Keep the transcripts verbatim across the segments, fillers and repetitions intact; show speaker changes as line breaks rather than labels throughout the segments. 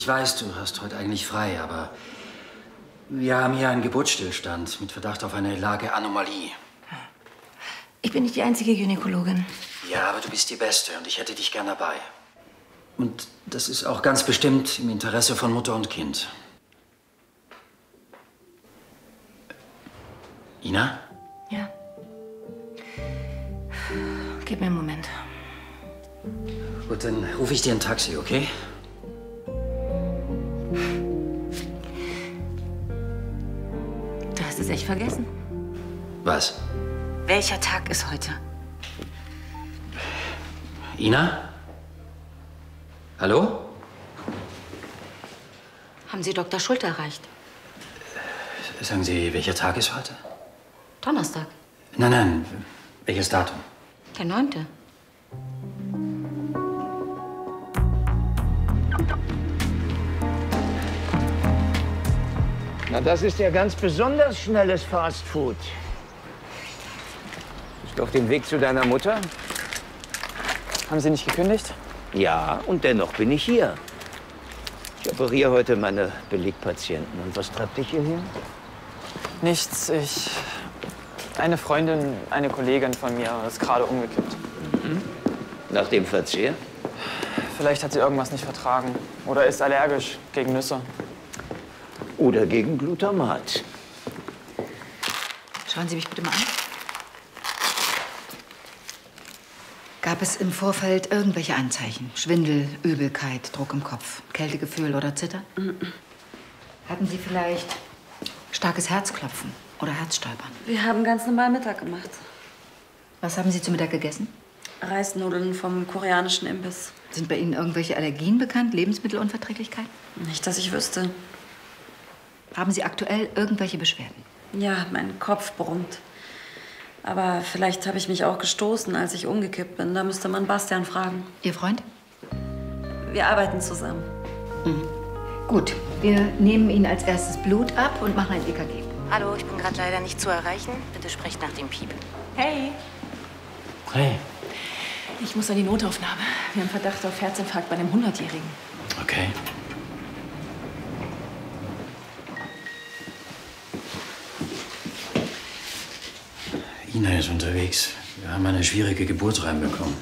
Ich weiß, du hast heute eigentlich frei, aber wir haben hier einen Geburtsstillstand mit Verdacht auf eine Lageanomalie.
Ich bin nicht die einzige Gynäkologin.
Ja, aber du bist die Beste und ich hätte dich gern dabei. Und das ist auch ganz bestimmt im Interesse von Mutter und Kind. Ina?
Ja. Gib mir einen Moment.
Gut, dann rufe ich dir ein Taxi, okay?
Du hast es echt vergessen.
Was?
Welcher Tag ist heute?
Ina? Hallo?
Haben Sie Doktor Schulte erreicht?
Sagen Sie, welcher Tag ist heute?
Donnerstag.
Nein, nein. Welches Datum?
Der neunte.
Na, das ist ja ganz besonders schnelles Fastfood. Bist du auf dem Weg zu deiner Mutter?
Haben Sie nicht gekündigt?
Ja, und dennoch bin ich hier. Ich operiere heute meine Belegpatienten. Und was treibt dich hierher?
Nichts. Ich. Eine Freundin, eine Kollegin von mir ist gerade umgekippt.
Mhm. Nach dem Verzehr?
Vielleicht hat sie irgendwas nicht vertragen. Oder ist allergisch gegen Nüsse.
Oder gegen Glutamat.
Schauen Sie mich bitte mal an. Gab es im Vorfeld irgendwelche Anzeichen? Schwindel, Übelkeit, Druck im Kopf, Kältegefühl oder Zittern? Mhm. Hatten Sie vielleicht starkes Herzklopfen oder Herzstolpern?
Wir haben ganz normal Mittag gemacht.
Was haben Sie zu Mittag gegessen?
Reisnudeln vom koreanischen Imbiss.
Sind bei Ihnen irgendwelche Allergien bekannt? Lebensmittelunverträglichkeit?
Nicht, dass ich wüsste.
Haben Sie aktuell irgendwelche Beschwerden?
Ja, mein Kopf brummt. Aber vielleicht habe ich mich auch gestoßen, als ich umgekippt bin. Da müsste man Bastian fragen.
Ihr Freund?
Wir arbeiten zusammen.
Mhm. Gut, wir nehmen Ihnen als erstes Blut ab und machen ein E K G. Hallo, ich bin gerade leider nicht zu erreichen. Bitte sprecht nach dem Piep.
Hey.
Hey.
Ich muss an die Notaufnahme. Wir haben Verdacht auf Herzinfarkt bei einem hundertjährigen.
Okay. Ina ist unterwegs. Wir haben eine schwierige Geburt reinbekommen.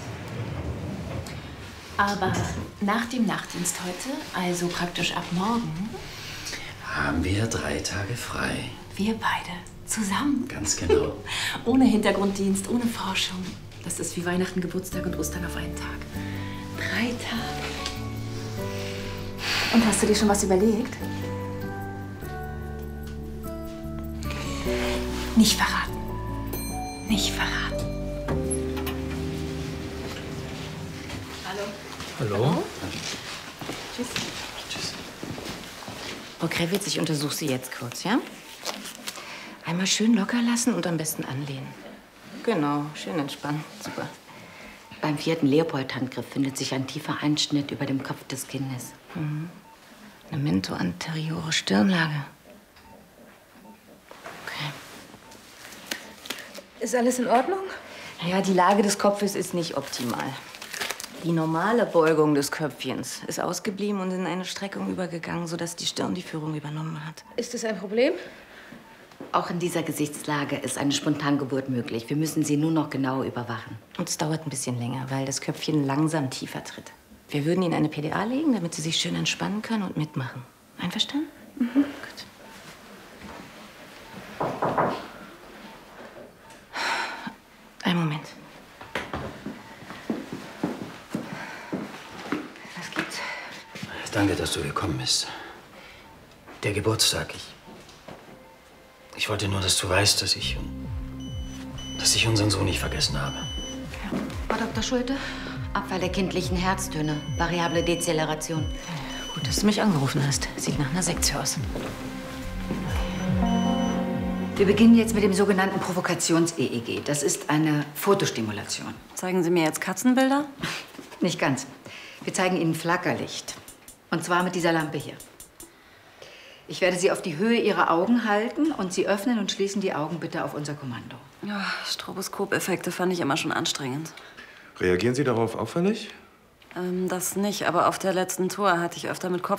Aber nach dem Nachtdienst heute, also praktisch ab morgen,
haben wir drei Tage frei.
wir beide zusammen.
Ganz genau.
Ohne Hintergrunddienst, ohne Forschung. Das ist wie Weihnachten, Geburtstag und Ostern auf einen Tag. Drei Tage. Und hast du dir schon was überlegt? Nicht verraten. Nicht verraten. Hallo.
Hallo?
Hallo?
Tschüss.
Tschüss.
Frau Krawitz, ich untersuche Sie jetzt kurz, ja? Einmal schön locker lassen und am besten anlehnen. Genau, schön entspannen. Super. Beim vierten Leopold-Handgriff findet sich ein tiefer Einschnitt über dem Kopf des Kindes. Mhm. Eine mentoanteriore Stirnlage. Okay.
Ist alles in Ordnung?
Ja, die Lage des Kopfes ist nicht optimal. Die normale Beugung des Köpfchens ist ausgeblieben und in eine Streckung übergegangen, sodass die Stirn die Führung übernommen hat.
Ist das ein Problem?
Auch in dieser Gesichtslage ist eine Spontangeburt möglich. Wir müssen sie nur noch genau überwachen. Und es dauert ein bisschen länger, weil das Köpfchen langsam tiefer tritt. Wir würden Ihnen eine P D A legen, damit Sie sich schön entspannen können und mitmachen. Einverstanden? Mhm. Gut. Einen Moment. Was gibt's?
Danke, dass du gekommen bist. Der Geburtstag. Ich, ich wollte nur, dass du weißt, dass ich, dass ich unseren Sohn nicht vergessen habe.
Ja. Frau Doktor Schulte, Abfall der kindlichen Herztöne, variable Dezeleration. Gut, dass du mich angerufen hast. Sieht nach einer Sektion aus. Wir beginnen jetzt mit dem sogenannten Provokations-E E G. Das ist eine Fotostimulation.
Zeigen Sie mir jetzt Katzenbilder?
Nicht ganz. Wir zeigen Ihnen Flackerlicht. Und zwar mit dieser Lampe hier. Ich werde Sie auf die Höhe Ihrer Augen halten und Sie öffnen und schließen die Augen bitte auf unser Kommando.
Ja, Stroboskopeffekte fand ich immer schon anstrengend.
Reagieren Sie darauf auffällig?
Ähm, das nicht, aber auf der letzten Tour hatte ich öfter mit Kopf